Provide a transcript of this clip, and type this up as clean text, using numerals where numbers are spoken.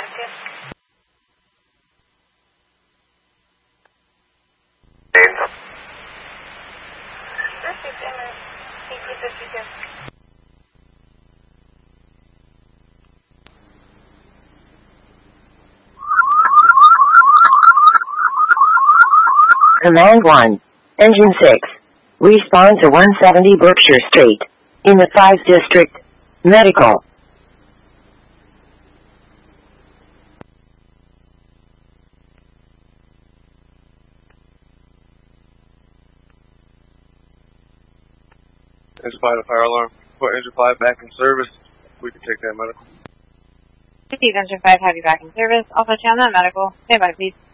Command 1. Engine 6. Respond to 170 Berkshire Street. In the 5th District. Medical. Engine 5 to fire alarm. Put Engine 5 back in service. We can take that medical. Engine 5 have you back in service. Also, channel that medical. Stand by, please.